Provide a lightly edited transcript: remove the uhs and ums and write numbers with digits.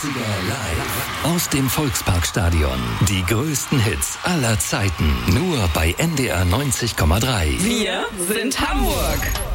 80er live aus dem Volksparkstadion. Die größten Hits aller Zeiten. Nur bei NDR 90,3. Wir sind Hamburg.